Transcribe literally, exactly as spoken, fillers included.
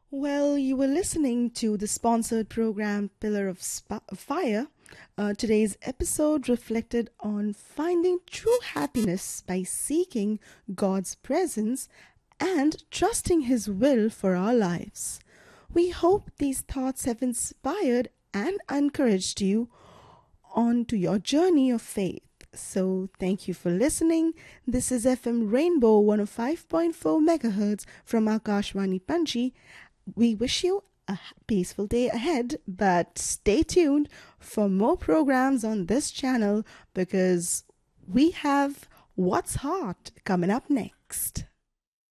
Well, you were listening to the sponsored program Pillar of Sp- Fire. Uh, today's episode reflected on finding true happiness by seeking God's presence and trusting His will for our lives. We hope these thoughts have inspired and encouraged you on to your journey of faith. So, thank you for listening. This is F M Rainbow one oh five point four megahertz from Akashwani Panji. We wish you a peaceful day ahead, but stay tuned for more programs on this channel because we have What's Hot coming up next.